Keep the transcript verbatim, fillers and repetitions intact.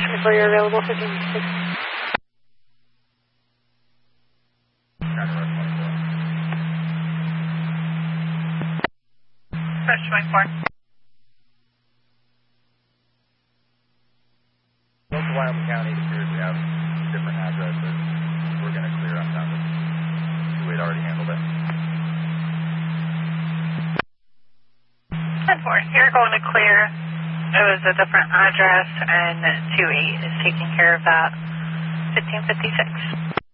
twenty-four, you're available, fifteen six. Press twenty-four. Local Wyoming County, it appears we have different addresses. We're going to clear on that. We'd already handled it. ten four, you're going to clear. It was a different address, and two eight is taking care of that. fifteen fifty-six.